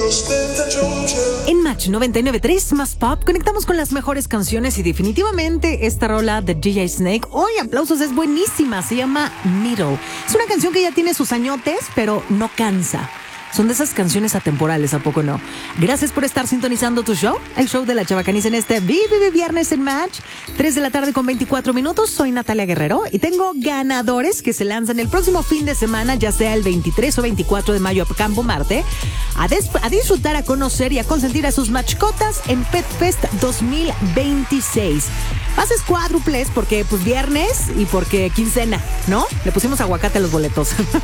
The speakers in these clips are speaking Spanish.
En Match 99.3 más pop conectamos con las mejores canciones y definitivamente esta rola de DJ Snake, hoy aplausos, es buenísima, se llama Needle. Es una canción que ya tiene sus añotes, pero no cansa. Son de esas canciones atemporales, ¿a poco no? Gracias por estar sintonizando tu show, el show de la Chavacaniza en este viernes en Match, 3 de la tarde con 24 minutos. Soy Natalia Guerrero y tengo ganadores que se lanzan el próximo fin de semana, ya sea el 23 o 24 de mayo a Campo Marte, a disfrutar, a conocer y a consentir a sus mascotas en Pet Fest 2026. Pases cuádruples porque pues viernes y porque quincena, ¿no? Le pusimos aguacate a los boletos.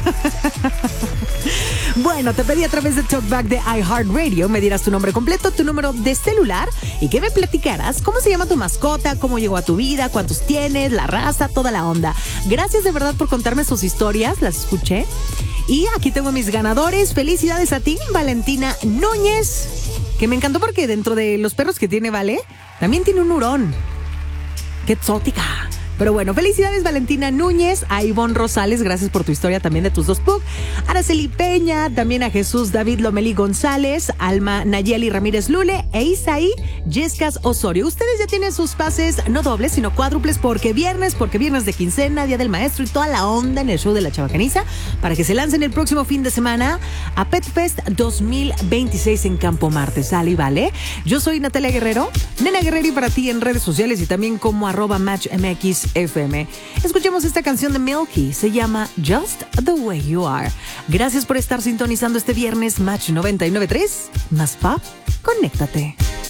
Bueno, te pedí a través de Talkback de iHeartRadio, me dirás tu nombre completo, tu número de celular y que me platicaras cómo se llama tu mascota, cómo llegó a tu vida, cuántos tienes, la raza, toda la onda. Gracias de verdad por contarme sus historias, las escuché. Y aquí tengo mis ganadores. Felicidades a ti, Valentina Núñez, que me encantó porque dentro de los perros que tiene Vale, también tiene un hurón. ¡Qué exótica! Pero bueno, felicidades Valentina Núñez, a Ivonne Rosales, gracias por tu historia también de tus dos pug, Araceli Peña, también a Jesús David Lomelí González, Alma Nayeli Ramírez Lule e Isaí Yescas Osorio. Ustedes ya tienen sus pases no dobles, sino cuádruples porque viernes de quincena, Día del Maestro y toda la onda en el show de la Chavacaniza para que se lancen el próximo fin de semana a Pet Fest 2026 en Campo Marte. Sale y vale. Yo soy Natalia Guerrero, Nena Guerrero y para ti en redes sociales y también como @MatchMX FM. Escuchemos esta canción de Milky, se llama Just the Way You Are. Gracias por estar sintonizando este viernes Match 99.3 más pop, conéctate.